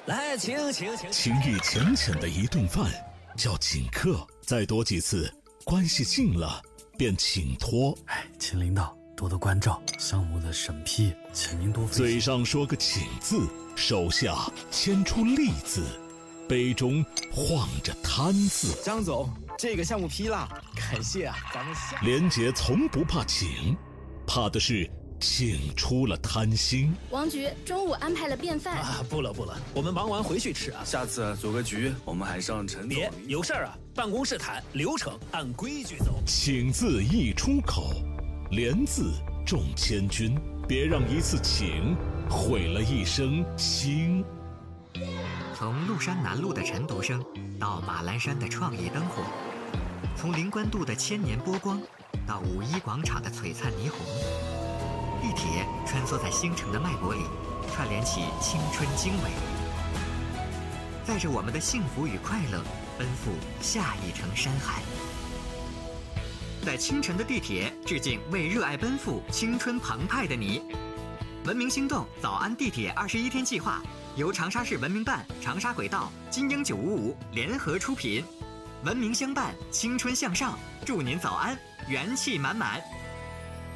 来，请。 情意浅浅的一顿饭叫请客，再多几次，关系近了便请托。 请领导多多关照，项目的审批，请您多费心。 嘴上说个请字，手下牵出利字，杯中晃着贪字。 张总，这个项目批了，感谢啊，咱们连杰从不怕请，怕的是请出了贪心。 王局中午安排了便饭啊，不了，我们忙完回去吃啊。 下次组个局，我们还上陈总。 别有事儿啊，办公室谈，流程按规矩走。 请字一出口，连字中千军，别让一次请毁了一生心。 从麓山南路的晨读声到马栏山的创意灯火，从灵官渡的千年波光到五一广场的璀璨霓虹，地铁穿梭在星辰的脉搏里，串联起青春经纬，载着我们的幸福与快乐，奔赴下一程山海。在清晨的地铁，致敬为热爱奔赴、青春澎湃的你。文明星动早安地铁21天计划由长沙市文明办、长沙轨道、金鹰955联合出品，文明相伴，青春向上，祝您早安，元气满满。